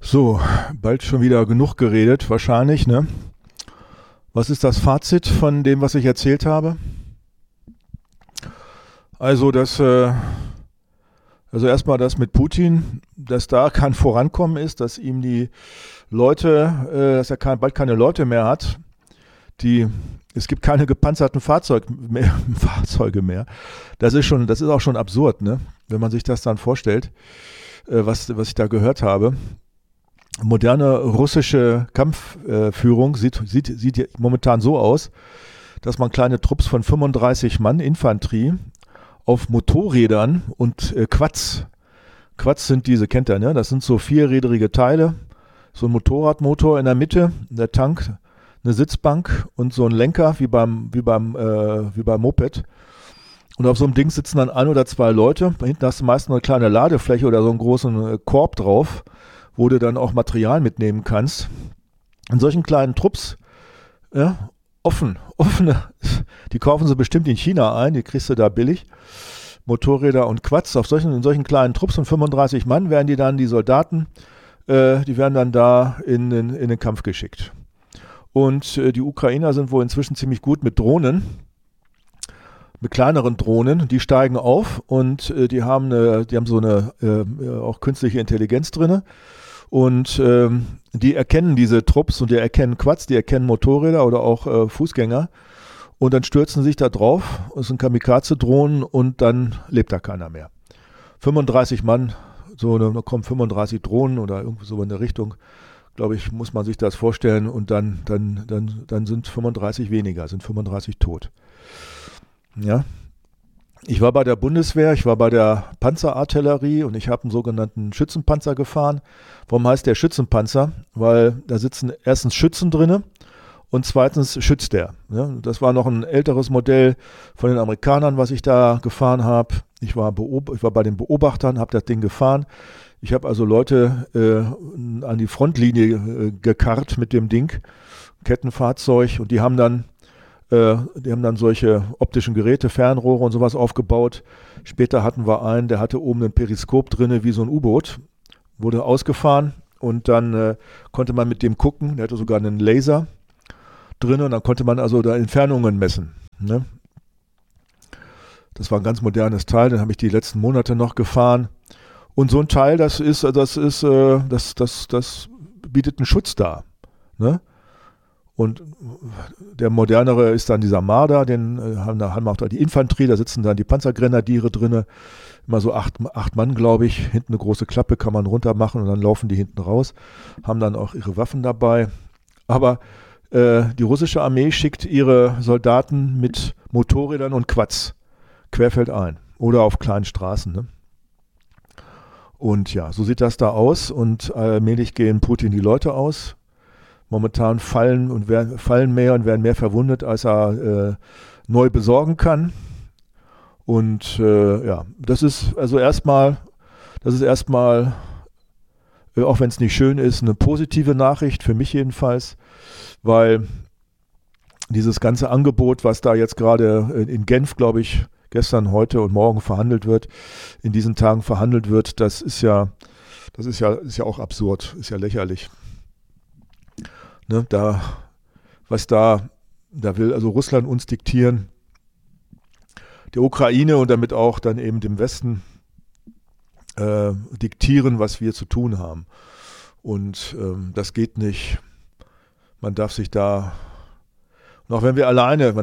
So, bald schon wieder genug geredet, wahrscheinlich, ne? Was ist das Fazit von dem, was ich erzählt habe? Also, also erstmal das mit Putin, dass da kein Vorankommen ist, dass ihm die Leute, dass er bald keine Leute mehr hat, die, es gibt keine gepanzerten Fahrzeuge mehr. Das ist auch schon absurd, ne? Wenn man sich das dann vorstellt, was ich da gehört habe. Moderne russische Kampfführung sieht momentan so aus, dass man kleine Trupps von 35 Mann Infanterie auf Motorrädern und Quads sind diese, kennt ihr, ne? Das sind so vierrädrige Teile, so ein Motorradmotor in der Mitte, der Tank, eine Sitzbank und so ein Lenker wie beim Moped. Und auf so einem Ding sitzen dann ein oder zwei Leute. Da hinten hast du meist eine kleine Ladefläche oder so einen großen Korb drauf, wo du dann auch Material mitnehmen kannst. In solchen kleinen Trupps, ja, offene, die kaufen sie bestimmt in China ein, die kriegst du da billig. Motorräder und Quads, in solchen kleinen Trupps von 35 Mann werden die Soldaten, die werden dann da in den Kampf geschickt. Und die Ukrainer sind wohl inzwischen ziemlich gut mit Drohnen, mit kleineren Drohnen, die steigen auf und die haben so eine auch künstliche Intelligenz drinne. Und die erkennen diese Trupps und die erkennen Quads, die erkennen Motorräder oder auch Fußgänger. Und dann stürzen sie sich da drauf, es sind Kamikaze-Drohnen und dann lebt da keiner mehr. 35 Mann, da kommen 35 Drohnen oder irgendwie so in der Richtung, glaube ich, muss man sich das vorstellen. Und dann sind 35 weniger, sind 35 tot. Ja. Ich war bei der Bundeswehr, ich war bei der Panzerartillerie und ich habe einen sogenannten Schützenpanzer gefahren. Warum heißt der Schützenpanzer? Weil da sitzen erstens Schützen drinne und zweitens schützt der. Ja, das war noch ein älteres Modell von den Amerikanern, was ich da gefahren habe. Ich war bei den Beobachtern, habe das Ding gefahren. Ich habe also Leute an die Frontlinie gekarrt mit dem Ding, Kettenfahrzeug, und die haben dann solche optischen Geräte, Fernrohre und sowas aufgebaut. Später hatten wir einen, der hatte oben ein Periskop drin, wie so ein U-Boot. Wurde ausgefahren und dann konnte man mit dem gucken. Der hatte sogar einen Laser drin und dann konnte man also da Entfernungen messen. Ne? Das war ein ganz modernes Teil, den habe ich die letzten Monate noch gefahren. Und so ein Teil, das bietet einen Schutz dar. Ne? Und der modernere ist dann dieser Marder, haben auch da die Infanterie, da sitzen dann die Panzergrenadiere drin, immer so acht Mann, glaube ich, hinten eine große Klappe kann man runter machen und dann laufen die hinten raus, haben dann auch ihre Waffen dabei. Aber die russische Armee schickt ihre Soldaten mit Motorrädern und Quads querfeldein oder auf kleinen Straßen. Ne? Und ja, so sieht das da aus und allmählich gehen Putin die Leute aus. Momentan fallen mehr und werden mehr verwundet, als er neu besorgen kann. Und ja, das ist erstmal, auch wenn es nicht schön ist, eine positive Nachricht, für mich jedenfalls, weil dieses ganze Angebot, was da jetzt gerade in Genf, glaube ich, gestern, heute und morgen in diesen Tagen verhandelt wird, das ist ja auch absurd, ist ja lächerlich. Ne, da will also Russland uns diktieren, der Ukraine und damit auch dann eben dem Westen diktieren, was wir zu tun haben. Und das geht nicht. Man darf sich da, und auch wenn wir alleine,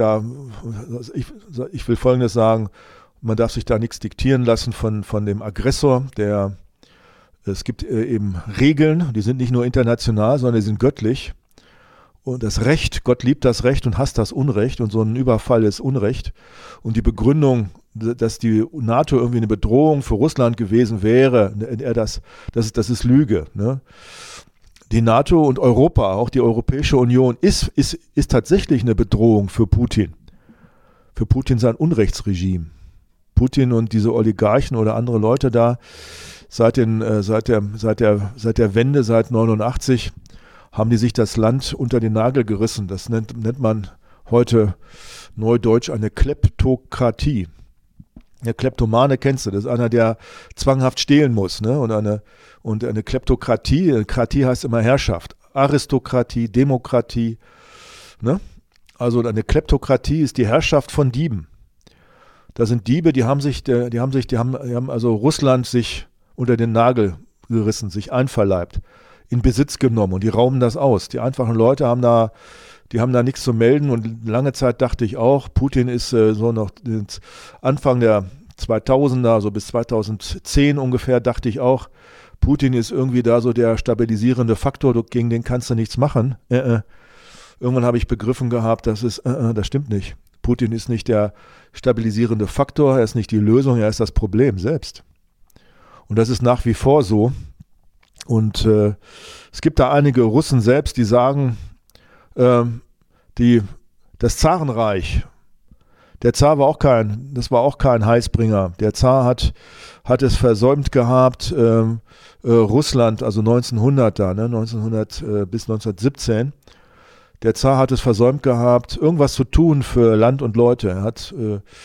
ich will Folgendes sagen, man darf sich da nichts diktieren lassen von dem Aggressor, es gibt eben Regeln, die sind nicht nur international, sondern die sind göttlich. Und das Recht, Gott liebt das Recht und hasst das Unrecht. Und so ein Überfall ist Unrecht. Und die Begründung, dass die NATO irgendwie eine Bedrohung für Russland gewesen wäre, das ist Lüge. Ne? Die NATO und Europa, auch die Europäische Union, ist tatsächlich eine Bedrohung für Putin. Für Putin sein Unrechtsregime. Putin und diese Oligarchen oder andere Leute da, seit der Wende, seit 89, haben die sich das Land unter den Nagel gerissen. Das nennt man heute neudeutsch eine Kleptokratie. Der Kleptomane kennst du, das ist einer, der zwanghaft stehlen muss. Ne? Und eine Kleptokratie, Kratie heißt immer Herrschaft. Aristokratie, Demokratie. Ne? Also eine Kleptokratie ist die Herrschaft von Dieben. Da sind Diebe, die haben also Russland sich unter den Nagel gerissen, sich einverleibt, in Besitz genommen und die rauben das aus. Die einfachen Leute haben da nichts zu melden und lange Zeit dachte ich auch, Putin ist so noch Anfang der 2000er, so bis 2010 ungefähr, dachte ich auch, Putin ist irgendwie da so der stabilisierende Faktor, gegen den kannst du nichts machen. Irgendwann habe ich begriffen gehabt, das stimmt nicht. Putin ist nicht der stabilisierende Faktor, er ist nicht die Lösung, er ist das Problem selbst. Und das ist nach wie vor so. Und es gibt da einige Russen selbst, die sagen, das Zarenreich, der Zar war auch kein Heilsbringer. Der Zar hat es versäumt gehabt, Russland, also 1900 da, ne, 1900 bis 1917, der Zar hat es versäumt gehabt, irgendwas zu tun für Land und Leute. Er hat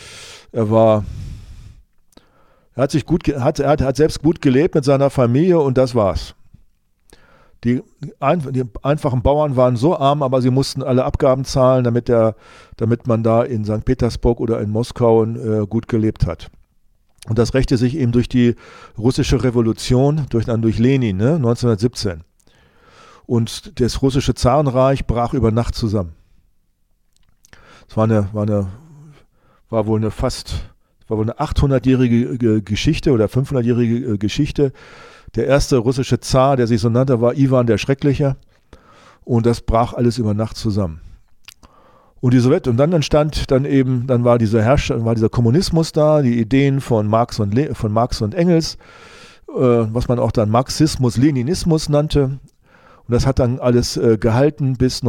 selbst gut gelebt mit seiner Familie und das war's. Die einfachen Bauern waren so arm, aber sie mussten alle Abgaben zahlen, damit man da in St. Petersburg oder in Moskau gut gelebt hat. Und das rächte sich eben durch die russische Revolution, durch Lenin, ne, 1917. Und das russische Zarenreich brach über Nacht zusammen. Es war wohl eine 800-jährige Geschichte oder 500-jährige Geschichte. Der erste russische Zar, der sich so nannte, war Iwan der Schreckliche. Und das brach alles über Nacht zusammen. Und dann war dieser Kommunismus da, die Ideen von Marx und Engels, was man auch dann Marxismus, Leninismus nannte. Und das hat dann alles gehalten bis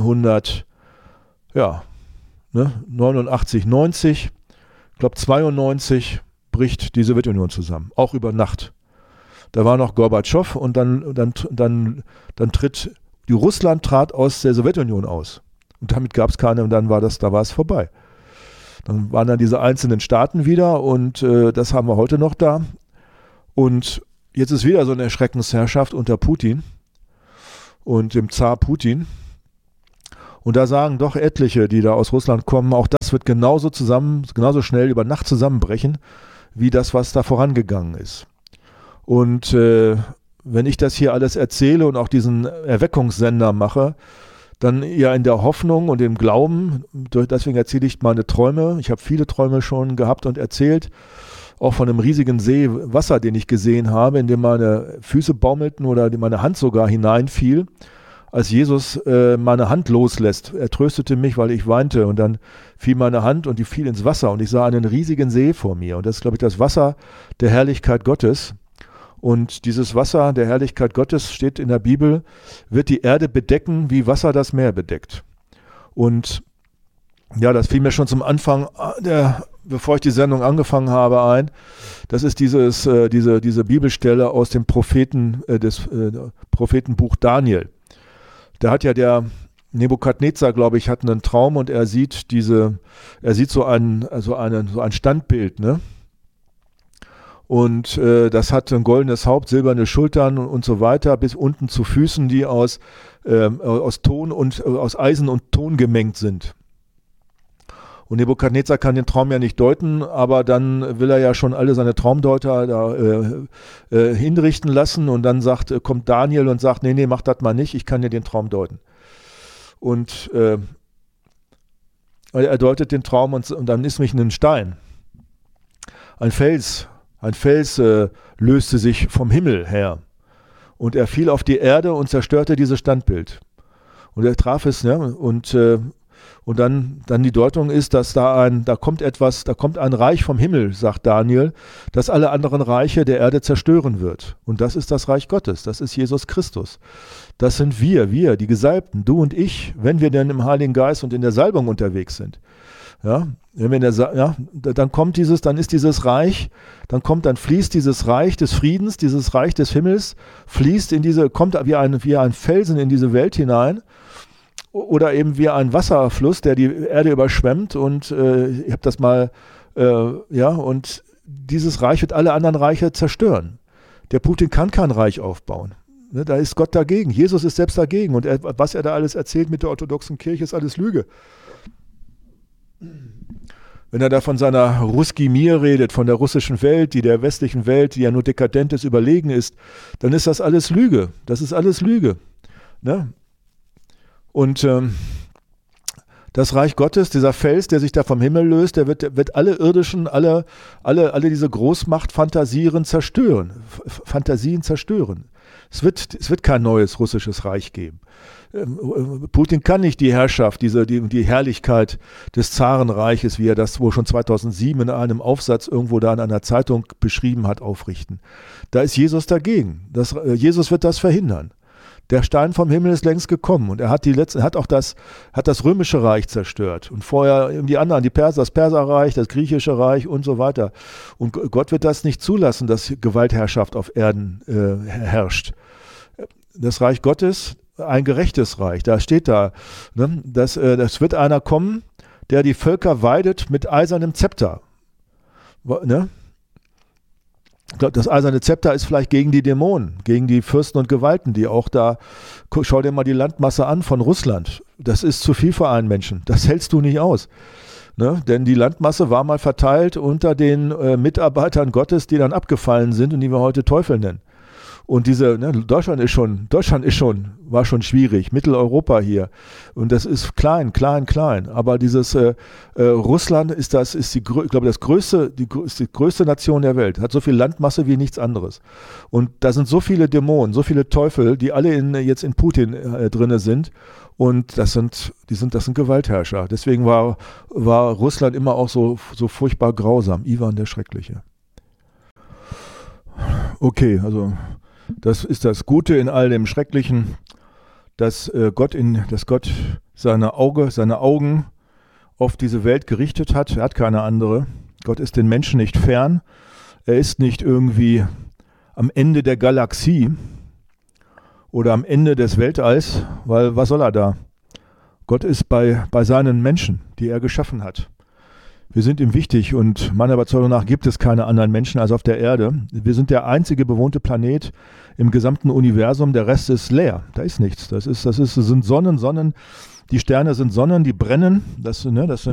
89, 90. Ich glaube 92 bricht die Sowjetunion zusammen, auch über Nacht. Da war noch Gorbatschow und dann tritt Russland trat aus der Sowjetunion aus. Und damit gab es keine und da war es vorbei. Dann waren dann diese einzelnen Staaten wieder und das haben wir heute noch da. Und jetzt ist wieder so eine Schreckensherrschaft unter Putin und dem Zar Putin. Und da sagen doch etliche, die da aus Russland kommen, auch das wird genauso schnell über Nacht zusammenbrechen, wie das, was da vorangegangen ist. Und wenn ich das hier alles erzähle und auch diesen Erweckungssender mache, dann ja in der Hoffnung und im Glauben, deswegen erzähle ich meine Träume. Ich habe viele Träume schon gehabt und erzählt, auch von einem riesigen See Wasser, den ich gesehen habe, in dem meine Füße baumelten oder meine Hand sogar hineinfiel, als Jesus meine Hand loslässt. Er tröstete mich, weil ich weinte und dann fiel meine Hand und die fiel ins Wasser und ich sah einen riesigen See vor mir und das ist, glaube ich, das Wasser der Herrlichkeit Gottes. Und dieses Wasser der Herrlichkeit Gottes, steht in der Bibel, wird die Erde bedecken, wie Wasser das Meer bedeckt. Und ja, das fiel mir schon zum Anfang, bevor ich die Sendung angefangen habe, ein. Das ist diese Bibelstelle aus dem Prophetenbuch Daniel. Da hat ja der Nebukadnezar, glaube ich, hat einen Traum und er sieht so ein Standbild, ne? Und das hat ein goldenes Haupt, silberne Schultern und so weiter, bis unten zu Füßen, die aus Eisen und Ton gemengt sind. Und Nebukadnezar kann den Traum ja nicht deuten, aber dann will er ja schon alle seine Traumdeuter da hinrichten lassen und dann kommt Daniel und sagt, nee, mach das mal nicht, ich kann dir den Traum deuten. Und er deutet den Traum und dann ist mich ein Stein. Ein Fels löste sich vom Himmel her und er fiel auf die Erde und zerstörte dieses Standbild. Und er traf es, ne? Und dann die Deutung ist, dass da kommt ein Reich vom Himmel, sagt Daniel, das alle anderen Reiche der Erde zerstören wird. Und das ist das Reich Gottes, das ist Jesus Christus. Das sind wir, die Gesalbten, du und ich, wenn wir denn im Heiligen Geist und in der Salbung unterwegs sind. Ja, dann ist dieses Reich, dann fließt dieses Reich des Friedens, dieses Reich des Himmels, kommt wie ein Felsen in diese Welt hinein oder eben wie ein Wasserfluss, der die Erde überschwemmt und ich habe das mal Ja, und dieses Reich wird alle anderen Reiche zerstören. Der Putin kann kein Reich aufbauen. Ne, da ist Gott dagegen. Jesus ist selbst dagegen. Und was er da alles erzählt mit der orthodoxen Kirche, ist alles Lüge. Wenn er da von seiner Russki Mir redet, von der russischen Welt, die der westlichen Welt, die ja nur dekadent ist, überlegen ist, dann ist das alles Lüge. Das ist alles Lüge. Ne? Und das Reich Gottes, dieser Fels, der sich da vom Himmel löst, der wird alle irdischen, alle diese Großmachtfantasien zerstören. Fantasien zerstören. Es wird kein neues russisches Reich geben. Putin kann nicht die Herrschaft, die Herrlichkeit des Zarenreiches, wie er das wohl schon 2007 in einem Aufsatz irgendwo da in einer Zeitung beschrieben hat, aufrichten. Da ist Jesus dagegen. Jesus wird das verhindern. Der Stein vom Himmel ist längst gekommen und er hat auch das römische Reich zerstört und vorher die anderen, das Perserreich, das griechische Reich und so weiter. Und Gott wird das nicht zulassen, dass Gewaltherrschaft auf Erden herrscht. Das Reich Gottes, ein gerechtes Reich, da steht da, ne, das wird einer kommen, der die Völker weidet mit eisernem Zepter. Ne? Ich glaube, das eiserne Zepter ist vielleicht gegen die Dämonen, gegen die Fürsten und Gewalten, die auch da, schau dir mal die Landmasse an von Russland. Das ist zu viel für einen Menschen. Das hältst du nicht aus. Ne? Denn die Landmasse war mal verteilt unter den Mitarbeitern Gottes, die dann abgefallen sind und die wir heute Teufel nennen. Und Deutschland war schon schwierig, Mitteleuropa hier. Und das ist klein. Aber dieses Russland ist die größte Nation der Welt, hat so viel Landmasse wie nichts anderes. Und da sind so viele Dämonen, so viele Teufel, die alle jetzt in Putin drinne sind. Und das sind Gewaltherrscher. Deswegen war Russland immer auch so furchtbar grausam. Iwan der Schreckliche. Okay, also das ist das Gute in all dem Schrecklichen, dass Gott seine Augen auf diese Welt gerichtet hat. Er hat keine andere. Gott ist den Menschen nicht fern. Er ist nicht irgendwie am Ende der Galaxie oder am Ende des Weltalls, weil was soll er da? Gott ist bei seinen Menschen, die er geschaffen hat. Wir sind ihm wichtig und meiner Überzeugung nach gibt es keine anderen Menschen als auf der Erde. Wir sind der einzige bewohnte Planet im gesamten Universum. Der Rest ist leer. Da ist nichts. Das sind Sonnen. Die Sterne sind Sonnen, die brennen. Das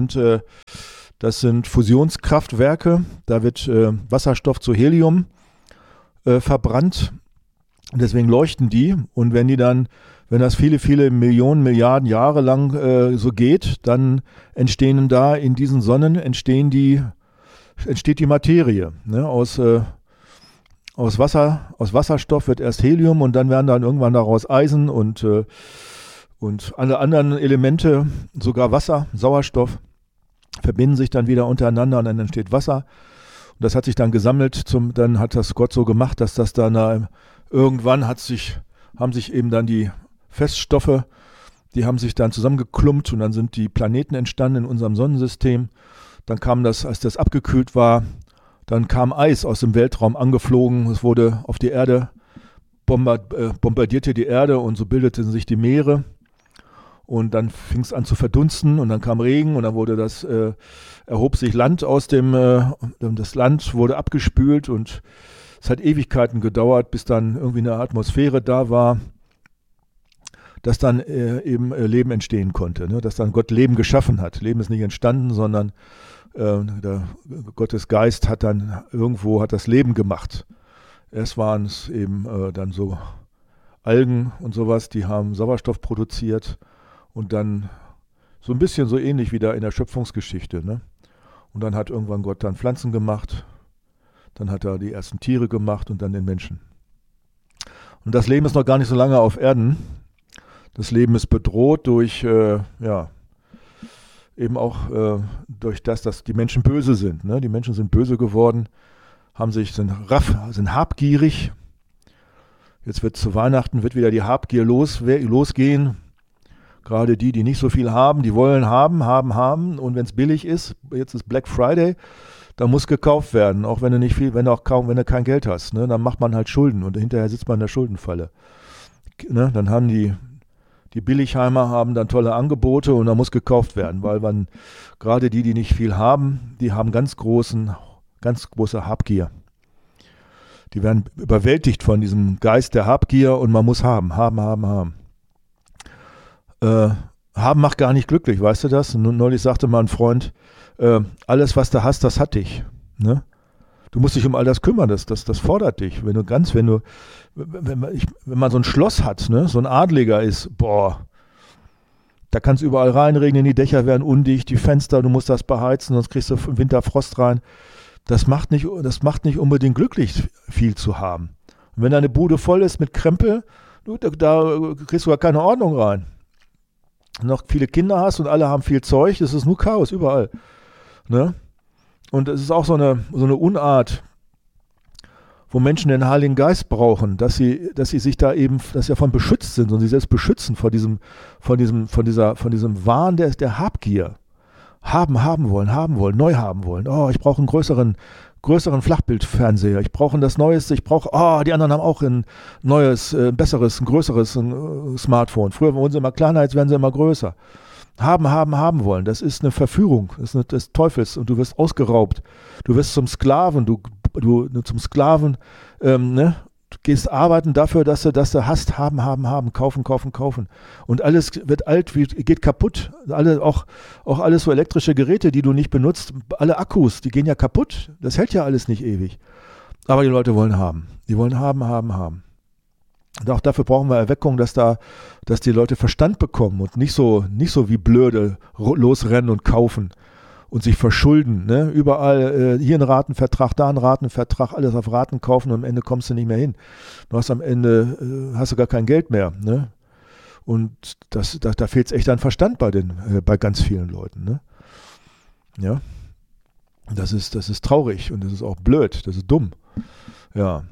sind Fusionskraftwerke. Da wird Wasserstoff zu Helium verbrannt. Und deswegen leuchten die. Und wenn das viele, viele Millionen, Milliarden Jahre lang so geht, dann entstehen da in diesen Sonnen entsteht die Materie. Ne? Aus Wasserstoff wird erst Helium und dann werden dann irgendwann daraus Eisen und alle anderen Elemente, sogar Wasser, Sauerstoff, verbinden sich dann wieder untereinander und dann entsteht Wasser. Und das hat sich dann gesammelt, dann hat das Gott so gemacht, dass das dann irgendwann haben sich eben dann die Feststoffe, die haben sich dann zusammengeklumpt und dann sind die Planeten entstanden in unserem Sonnensystem. Dann kam als das abgekühlt war, dann kam Eis aus dem Weltraum angeflogen. Es wurde auf die Erde, bombardierte die Erde und so bildeten sich die Meere. Und dann fing es an zu verdunsten und dann kam Regen und dann erhob sich Land das Land wurde abgespült und es hat Ewigkeiten gedauert, bis dann irgendwie eine Atmosphäre da war, dass dann eben Leben entstehen konnte, ne? Dass dann Gott Leben geschaffen hat. Leben ist nicht entstanden, sondern Gottes Geist hat das Leben gemacht. Erst waren es eben dann so Algen und sowas, die haben Sauerstoff produziert und dann so ein bisschen so ähnlich wie da in der Schöpfungsgeschichte. Ne? Und dann hat irgendwann Gott dann Pflanzen gemacht, dann hat er die ersten Tiere gemacht und dann den Menschen. Und das Leben ist noch gar nicht so lange auf Erden. Das Leben ist bedroht durch, eben auch durch das, dass die Menschen böse sind. Ne? Die Menschen sind böse geworden, sind habgierig. Jetzt zu Weihnachten wird wieder die Habgier losgehen. Gerade die nicht so viel haben, die wollen haben. Und wenn es billig ist, jetzt ist Black Friday, dann muss gekauft werden, auch wenn du kein Geld hast. Ne? Dann macht man halt Schulden und hinterher sitzt man in der Schuldenfalle. Ne? Dann haben die Die Billigheimer haben dann tolle Angebote und da muss gekauft werden, weil man gerade die nicht viel haben, die haben ganz große Habgier. Die werden überwältigt von diesem Geist der Habgier und man muss haben. Haben macht gar nicht glücklich, weißt du das? Und neulich sagte mal ein Freund, alles, was du hast, das hat dich. Ne? Du musst dich um all das kümmern, das fordert dich. Wenn man so ein Schloss hat, ne, so ein Adliger ist, boah, da kann es überall reinregnen, die Dächer werden undicht, die Fenster, du musst das beheizen, sonst kriegst du im Winter Frost rein. Das macht nicht unbedingt glücklich, viel zu haben. Und wenn deine Bude voll ist mit Krempel, da kriegst du gar keine Ordnung rein. Noch viele Kinder hast und alle haben viel Zeug, das ist nur Chaos überall. Ne? Und es ist auch so eine Unart, wo Menschen den Heiligen Geist brauchen, dass sie sich da eben, dass sie davon beschützt sind und sie selbst beschützen vor diesem Wahn der Habgier. Haben wollen, neu haben wollen. Oh, ich brauche einen größeren Flachbildfernseher. Ich brauche das Neueste. Die anderen haben auch ein neues, besseres, ein größeres Smartphone. Früher waren sie immer kleiner, jetzt werden sie immer größer. Haben wollen. Das ist eine Verführung. Das ist des Teufels und du wirst ausgeraubt. Du wirst zum Sklaven. Du zum Sklaven, ne? Du gehst arbeiten dafür, dass du hast, haben, kaufen. Und alles wird alt, geht kaputt. Auch alles so elektrische Geräte, die du nicht benutzt, alle Akkus, die gehen ja kaputt. Das hält ja alles nicht ewig. Aber die Leute wollen haben. Die wollen haben. Und auch dafür brauchen wir Erweckung, dass die Leute Verstand bekommen und nicht so wie blöde losrennen und kaufen und sich verschulden. Ne? Überall hier ein Ratenvertrag, da ein Ratenvertrag, alles auf Raten kaufen und am Ende kommst du nicht mehr hin. Du hast am Ende hast du gar kein Geld mehr. Ne? Und da fehlt es echt an Verstand bei ganz vielen Leuten. Ne? Ja, das ist traurig und das ist auch blöd, das ist dumm. Ja.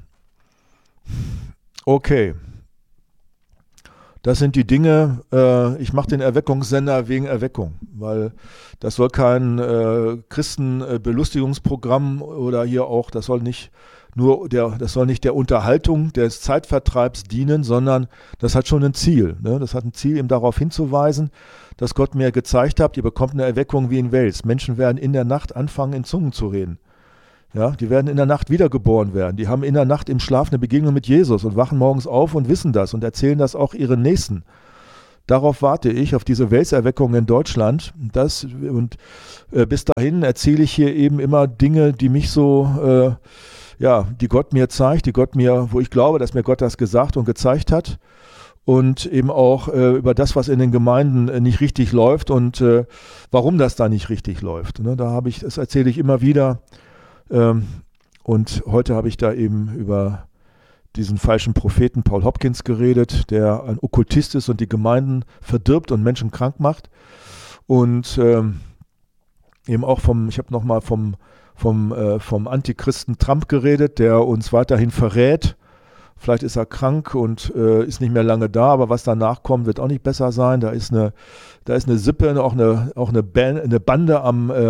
Okay. Das sind die Dinge, ich mache den Erweckungssender wegen Erweckung, weil das soll kein Christenbelustigungsprogramm oder hier auch, das soll nicht der Unterhaltung des Zeitvertreibs dienen, sondern das hat schon ein Ziel. Ne? Das hat ein Ziel, eben darauf hinzuweisen, dass Gott mir gezeigt hat, ihr bekommt eine Erweckung wie in Wales. Menschen werden in der Nacht anfangen, in Zungen zu reden. Ja, die werden in der Nacht wiedergeboren werden. Die haben in der Nacht im Schlaf eine Begegnung mit Jesus und wachen morgens auf und wissen das und erzählen das auch ihren Nächsten. Darauf warte ich, auf diese Welserweckung in Deutschland. Bis dahin erzähle ich hier eben immer Dinge, die mich so, die Gott mir zeigt, wo ich glaube, dass mir Gott das gesagt und gezeigt hat. Und eben auch über das, was in den Gemeinden nicht richtig läuft und warum das da nicht richtig läuft. Ne, das erzähle ich immer wieder. Und heute habe ich da eben über diesen falschen Propheten Paul Hopkins geredet, der ein Okkultist ist und die Gemeinden verdirbt und Menschen krank macht. Und eben auch ich habe nochmal vom Antichristen Trump geredet, der uns weiterhin verrät. Vielleicht ist er krank und ist nicht mehr lange da, aber was danach kommt, wird auch nicht besser sein. Da ist eine Sippe, auch eine Bande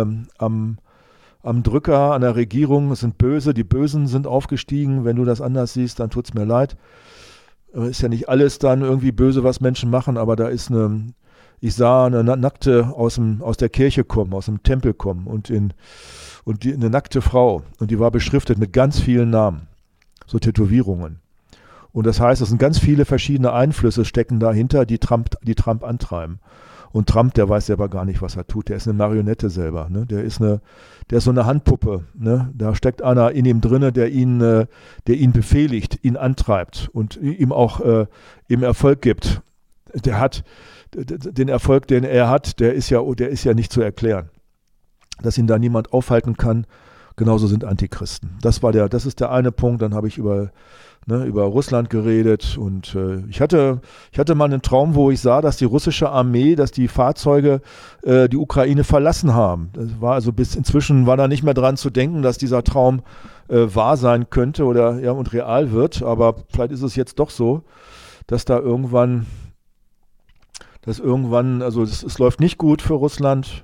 am Drücker, an der Regierung, es sind böse, die Bösen sind aufgestiegen. Wenn du das anders siehst, dann tut es mir leid. Ist ja nicht alles dann irgendwie böse, was Menschen machen, aber ich sah eine Nackte aus der Kirche kommen, aus dem Tempel kommen und eine nackte Frau und die war beschriftet mit ganz vielen Namen, so Tätowierungen. Und das heißt, es sind ganz viele verschiedene Einflüsse stecken dahinter, die Trump antreiben. Und Trump, der weiß selber gar nicht, was er tut. Der ist eine Marionette selber. Ne? Der ist so eine Handpuppe. Ne? Da steckt einer in ihm drinne, der ihn befehligt, ihn antreibt und ihm auch ihm Erfolg gibt. Der hat den Erfolg, den er hat, der ist ja nicht zu erklären. Dass ihn da niemand aufhalten kann. Genauso sind Antichristen. Das ist der eine Punkt. Dann habe ich über Russland geredet und ich hatte mal einen Traum, wo ich sah, dass die russische Armee, dass die Fahrzeuge die Ukraine verlassen haben. Das war also inzwischen war da nicht mehr dran zu denken, dass dieser Traum wahr sein könnte und real wird, aber vielleicht ist es jetzt doch so, dass irgendwann, also es läuft nicht gut für Russland,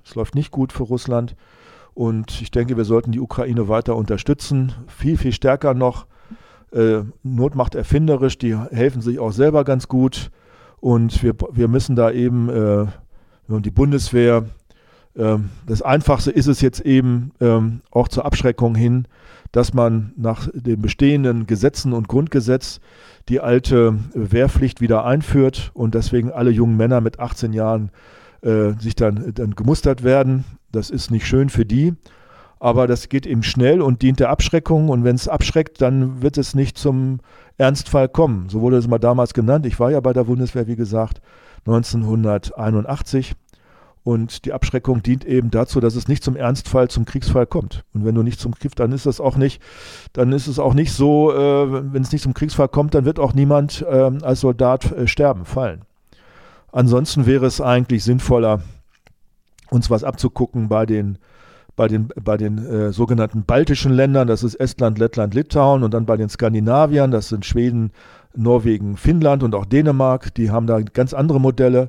und ich denke, wir sollten die Ukraine weiter unterstützen, viel, viel stärker noch. Not macht erfinderisch, die helfen sich auch selber ganz gut Und wir müssen da eben, die Bundeswehr, das Einfachste ist es jetzt eben auch zur Abschreckung hin, dass man nach den bestehenden Gesetzen und Grundgesetz die alte Wehrpflicht wieder einführt und deswegen alle jungen Männer mit 18 Jahren sich dann gemustert werden. Das ist nicht schön für die, aber das geht eben schnell und dient der Abschreckung. Und wenn es abschreckt, dann wird es nicht zum Ernstfall kommen. So wurde es mal damals genannt. Ich war ja bei der Bundeswehr, wie gesagt, 1981. Und die Abschreckung dient eben dazu, dass es nicht zum Ernstfall, zum Kriegsfall kommt. Und wenn du nicht zum Krieg, dann ist es auch nicht so, wenn es nicht zum Kriegsfall kommt, dann wird auch niemand als Soldat sterben, fallen. Ansonsten wäre es eigentlich sinnvoller, uns was abzugucken bei den sogenannten baltischen Ländern, das ist Estland, Lettland, Litauen, und dann bei den Skandinaviern, das sind Schweden, Norwegen, Finnland und auch Dänemark, die haben da ganz andere Modelle.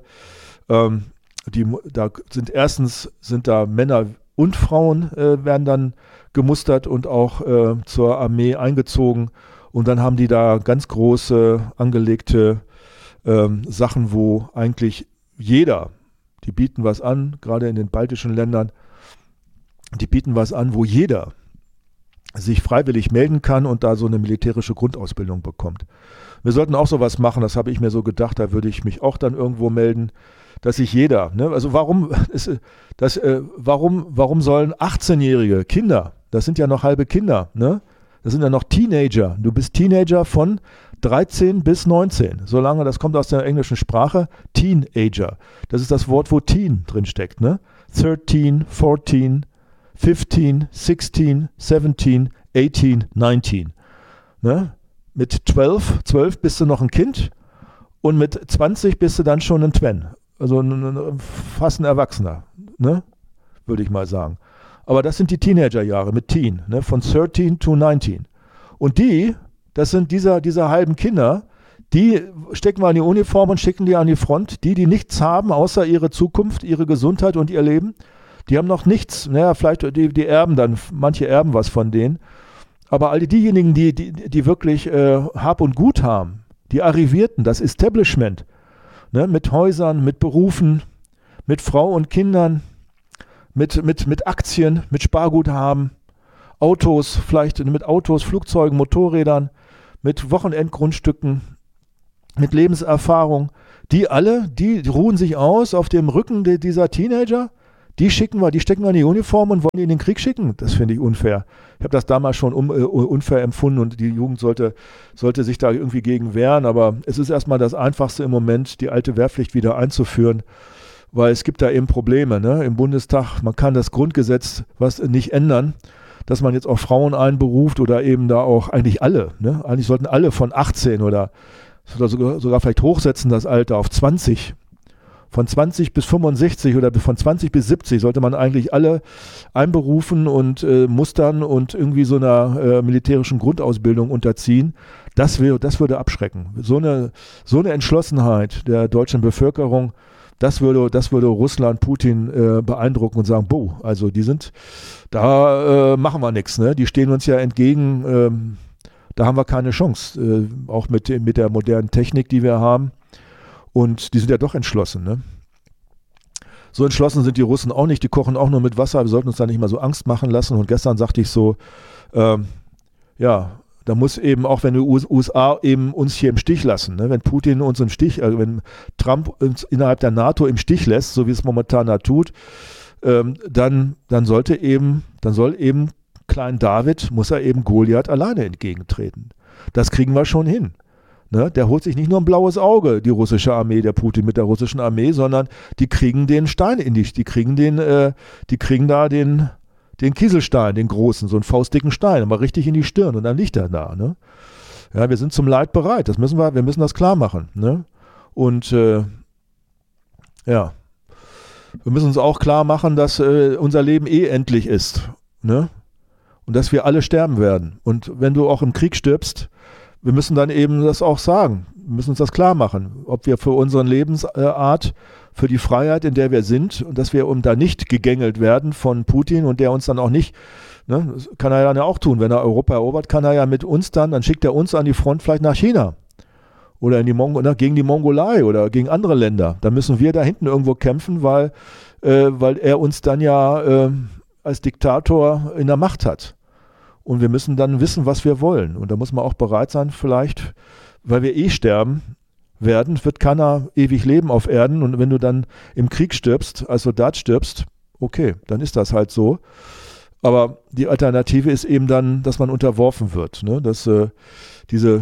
Da sind da Männer und Frauen werden dann gemustert und auch zur Armee eingezogen. Und dann haben die da ganz große angelegte Sachen, wo eigentlich jeder, die bieten was an, gerade in den baltischen Ländern, die bieten was an, wo jeder sich freiwillig melden kann und da so eine militärische Grundausbildung bekommt. Wir sollten auch sowas machen, das habe ich mir so gedacht, da würde ich mich auch dann irgendwo melden, dass sich jeder, ne, also warum sollen 18-jährige Kinder, das sind ja noch halbe Kinder, ne, das sind ja noch Teenager, du bist Teenager von 13 bis 19, solange, das kommt aus der englischen Sprache, Teenager, das ist das Wort, wo Teen drin steckt, ne, 13, 14, 15, 16, 17, 18, 19, ne, mit 12 bist du noch ein Kind und mit 20 bist du dann schon ein Twen. Also fast ein Erwachsener, ne? Würde ich mal sagen. Aber das sind die Teenagerjahre mit Teen, ne? Von 13 to 19. Und das sind diese halben Kinder, die stecken wir in die Uniform und schicken die an die Front. Die nichts haben, außer ihre Zukunft, ihre Gesundheit und ihr Leben, die haben noch nichts. Naja, vielleicht die erben dann, manche erben was von denen. Aber all diejenigen, die wirklich Hab und Gut haben, die Arrivierten, das Establishment, ne, mit Häusern, mit Berufen, mit Frau und Kindern, mit Aktien, mit Sparguthaben, Autos, vielleicht mit Autos, Flugzeugen, Motorrädern, mit Wochenendgrundstücken, mit Lebenserfahrung, die ruhen sich aus auf dem Rücken dieser Teenager. Die stecken wir in die Uniform und wollen die in den Krieg schicken. Das finde ich unfair. Ich habe das damals schon unfair empfunden und die Jugend sollte sich da irgendwie gegen wehren. Aber es ist erstmal das Einfachste im Moment, die alte Wehrpflicht wieder einzuführen, weil es gibt da eben Probleme, ne? Im Bundestag. Man kann das Grundgesetz nicht ändern, dass man jetzt auch Frauen einberuft oder eben da auch eigentlich alle. Ne? Eigentlich sollten alle von 18 oder sogar vielleicht hochsetzen das Alter auf 20. Von 20 bis 65 oder von 20 bis 70 sollte man eigentlich alle einberufen und mustern und irgendwie so einer militärischen Grundausbildung unterziehen. Das würde abschrecken. So eine Entschlossenheit der deutschen Bevölkerung, das würde Russland, Putin beeindrucken und sagen, boah, also da machen wir nichts, ne? Die stehen uns ja entgegen, da haben wir keine Chance, auch mit der modernen Technik, die wir haben. Und die sind ja doch entschlossen, ne? So entschlossen sind die Russen auch nicht, die kochen auch nur mit Wasser, wir sollten uns da nicht mal so Angst machen lassen. Und gestern sagte ich so, da muss eben auch, wenn die USA eben uns hier im Stich lassen, ne? Wenn Putin uns im Stich, wenn Trump uns innerhalb der NATO im Stich lässt, so wie es momentan da tut, dann soll eben Klein David, muss er eben Goliath alleine entgegentreten. Das kriegen wir schon hin. Ne, der holt sich nicht nur ein blaues Auge, die russische Armee, der Putin mit der russischen Armee, sondern die kriegen den Stein die kriegen da den Kieselstein, den großen, so einen faustdicken Stein, aber richtig in die Stirn und dann liegt er da. Ne? Ja, wir sind zum Leid bereit, wir müssen das klar machen. Ne? Und wir müssen uns auch klar machen, dass unser Leben endlich ist. Ne? Und dass wir alle sterben werden. Und wenn du auch im Krieg stirbst, wir müssen dann eben das auch sagen. Wir müssen uns das klar machen, ob wir für unsere Lebensart, für die Freiheit, in der wir sind, und dass wir da nicht gegängelt werden von Putin und der uns dann auch nicht, ne, das kann er dann ja auch tun, wenn er Europa erobert, kann er ja mit uns dann schickt er uns an die Front vielleicht nach China. oder gegen die Mongolei oder gegen andere Länder. Da müssen wir da hinten irgendwo kämpfen, weil er uns dann ja als Diktator in der Macht hat. Und wir müssen dann wissen, was wir wollen. Und da muss man auch bereit sein, vielleicht, weil wir sterben werden, wird keiner ewig leben auf Erden. Und wenn du dann im Krieg stirbst, als Soldat stirbst, okay, dann ist das halt so. Aber die Alternative ist eben dann, dass man unterworfen wird. Ne? Dass diese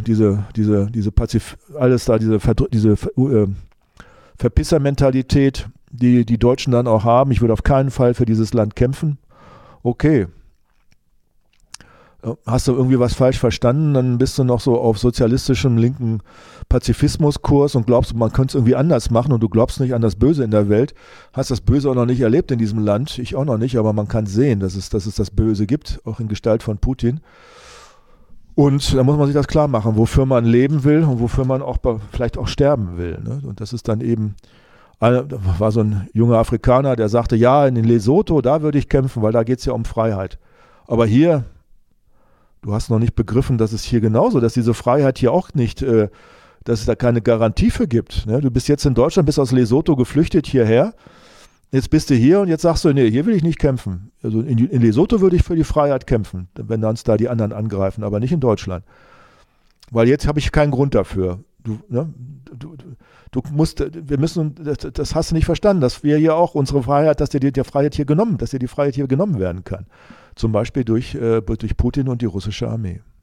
Verpissermentalität, die die Deutschen dann auch haben, ich würde auf keinen Fall für dieses Land kämpfen. Okay. Hast du irgendwie was falsch verstanden, dann bist du noch so auf sozialistischem linken Pazifismuskurs und glaubst, man könnte es irgendwie anders machen und du glaubst nicht an das Böse in der Welt. Hast das Böse auch noch nicht erlebt in diesem Land, ich auch noch nicht, aber man kann sehen, dass es das Böse gibt, auch in Gestalt von Putin. Und da muss man sich das klar machen, wofür man leben will und wofür man auch vielleicht auch sterben will. Ne? Und das ist dann eben, da war so ein junger Afrikaner, der sagte, ja, in Lesotho, da würde ich kämpfen, weil da geht es ja um Freiheit. Aber hier, du hast noch nicht begriffen, dass es hier genauso, dass diese Freiheit hier auch nicht, dass es da keine Garantie für gibt. Ne? Du bist jetzt in Deutschland, bist aus Lesotho geflüchtet hierher, jetzt bist du hier und jetzt sagst du, nee, hier will ich nicht kämpfen. Also in Lesotho würde ich für die Freiheit kämpfen, wenn uns da die anderen angreifen, aber nicht in Deutschland. Weil jetzt habe ich keinen Grund dafür. Das hast du nicht verstanden, dass wir hier auch unsere Freiheit, dass dir die Freiheit hier genommen werden kann. Zum Beispiel durch Putin und die russische Armee.